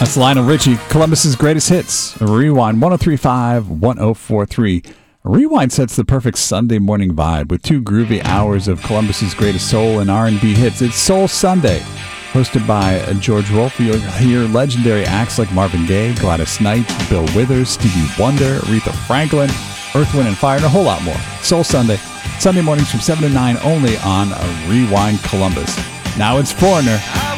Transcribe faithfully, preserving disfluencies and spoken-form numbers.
That's Lionel Richie, Columbus's greatest hits. Rewind one oh three point five, one oh four point three. Rewind sets the perfect Sunday morning vibe with two groovy hours of Columbus's greatest soul and R and B hits. It's Soul Sunday, hosted by George Wolf. You'll hear legendary acts like Marvin Gaye, Gladys Knight, Bill Withers, Stevie Wonder, Aretha Franklin, Earth, Wind and Fire, and a whole lot more. Soul Sunday, Sunday mornings from seven to nine only on Rewind Columbus. Now it's Foreigner.